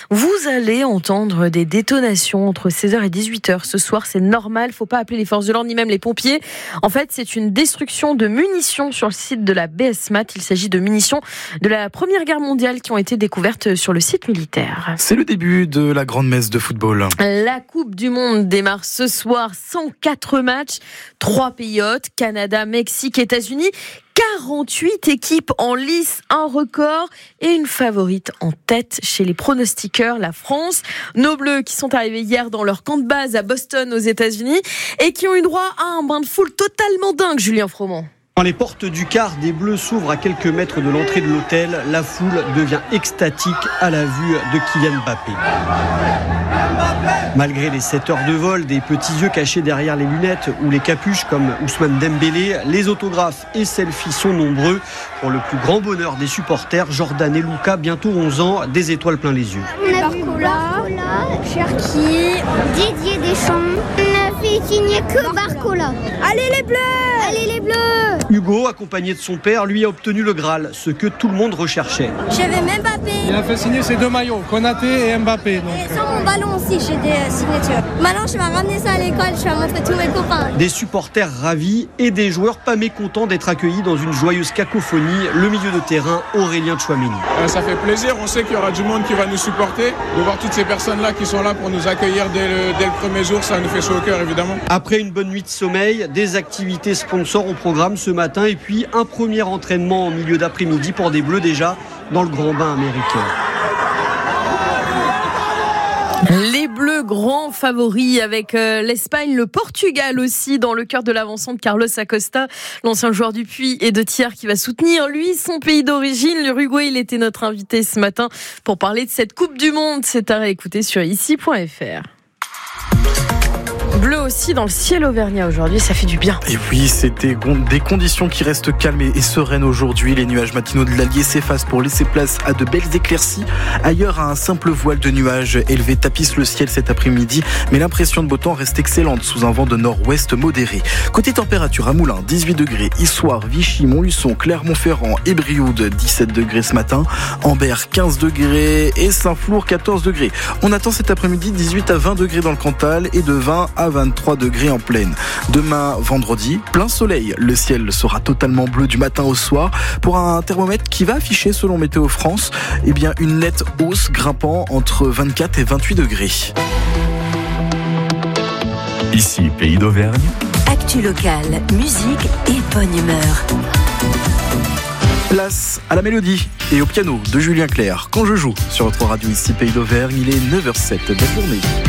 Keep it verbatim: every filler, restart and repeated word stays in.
Vous allez entendre des détonations entre seize heures et dix-huit heures. Ce soir, c'est normal, faut pas appeler les forces de l'ordre ni même les pompiers. En fait, c'est une destruction de munitions sur le site de la B S M A T. Il s'agit de munitions de la Première Guerre mondiale qui ont été découvertes sur le site militaire. C'est le début de la grande messe de football. La Coupe du Monde démarre ce soir. cent quatre matchs, trois pays hôtes, Canada, Mexique, États-Unis. quarante-huit équipes en lice, un record et une favorite en tête chez les pronostiqueurs, la France. Nos Bleus qui sont arrivés hier dans leur camp de base à Boston aux États-Unis et qui ont eu droit à un bain de foule totalement dingue, Julien Froment. Quand les portes du quart des Bleus s'ouvrent à quelques mètres de l'entrée de l'hôtel, la foule devient extatique à la vue de Kylian Mbappé. Malgré les sept heures de vol, des petits yeux cachés derrière les lunettes ou les capuches comme Ousmane Dembélé, les autographes et selfies sont nombreux. Pour le plus grand bonheur des supporters, Jordan et Luka, bientôt onze ans, des étoiles plein les yeux. On a vu Barcola, Cherki, Didier Deschamps. On a fait signer que Barcola. Allez les Bleus! Allez les Bleus! Hugo, accompagné de son père, lui a obtenu le Graal, ce que tout le monde recherchait. J'avais même Mbappé. Il a fait signer ses deux maillots, Konaté et Mbappé. Donc. Et sur mon ballon aussi, j'ai des signatures. Maintenant, je vais ramener ça à l'école, je vais montrer tous mes copains. Des supporters ravis et des joueurs pas mécontents d'être accueillis dans une joyeuse cacophonie. Le milieu de terrain, Aurélien Tchouaméni. Ça fait plaisir, on sait qu'il y aura du monde qui va nous supporter. De voir toutes ces personnes-là qui sont là pour nous accueillir dès le, dès le premier jour, ça nous fait chaud au cœur évidemment. Après une bonne nuit de sommeil, des activités sponsors au programme ce matin et puis un premier entraînement en milieu d'après-midi pour des Bleus déjà dans le grand bain américain. Les Bleus grands favoris avec euh, l'Espagne, le Portugal aussi dans le cœur de l'avancement de Carlos Acosta, l'ancien joueur du Puy et de Thiers qui va soutenir lui son pays d'origine, l'Uruguay. Il était notre invité ce matin pour parler de cette Coupe du Monde. C'est à réécouter sur ici point f r. Bleu aussi dans le ciel auvergnat aujourd'hui, ça fait du bien. Et oui, c'était des conditions qui restent calmes et sereines aujourd'hui. Les nuages matinaux de l'Allier s'effacent pour laisser place à de belles éclaircies. Ailleurs, un simple voile de nuages élevé tapisse le ciel cet après-midi, mais l'impression de beau temps reste excellente sous un vent de nord-ouest modéré. Côté température à Moulins, dix-huit degrés, Issoire, Vichy, Montluçon, Clermont-Ferrand et Brioude, dix-sept degrés ce matin, Ambert, quinze degrés et Saint-Flour, quatorze degrés. On attend cet après-midi dix-huit à vingt degrés dans le Cantal et de vingt à vingt-trois degrés en plaine. Demain, vendredi, plein soleil. Le ciel sera totalement bleu du matin au soir pour un thermomètre qui va afficher, selon Météo France, eh bien, une nette hausse grimpant entre vingt-quatre et vingt-huit degrés. Ici, Pays d'Auvergne. Actu locale, musique et bonne humeur. Place à la mélodie et au piano de Julien Clerc. Quand je joue sur votre radio ici, Pays d'Auvergne, il est neuf heures zéro sept. Belle journée.